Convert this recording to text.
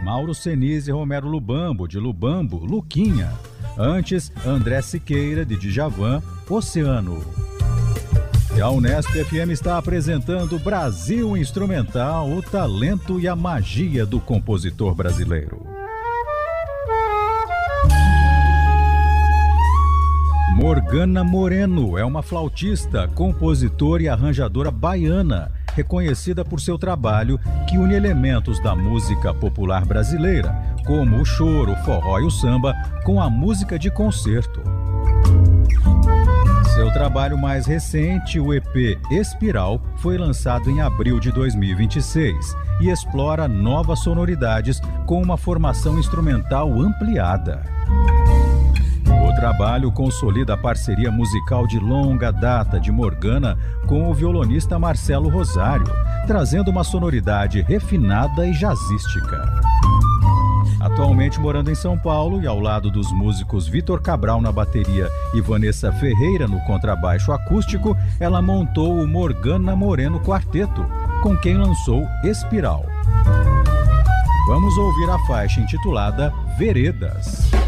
Mauro Senise e Romero Lubambo, de Lubambo, Luquinha. Antes, André Siqueira, de Djavan, Oceano. E a Unesp FM está apresentando Brasil Instrumental, o talento e a magia do compositor brasileiro. Morgana Moreno é uma flautista, compositora e arranjadora baiana, reconhecida por seu trabalho que une elementos da música popular brasileira, como o choro, o forró e o samba, com a música de concerto. Seu trabalho mais recente, o EP Espiral, foi lançado em abril de 2026 e explora novas sonoridades com uma formação instrumental ampliada. O trabalho consolida a parceria musical de longa data de Morgana com o violonista Marcelo Rosário, trazendo uma sonoridade refinada e jazzística. Atualmente morando em São Paulo e ao lado dos músicos Vitor Cabral na bateria e Vanessa Ferreira no contrabaixo acústico, ela montou o Morgana Moreno Quarteto, com quem lançou Espiral. Vamos ouvir a faixa intitulada Veredas.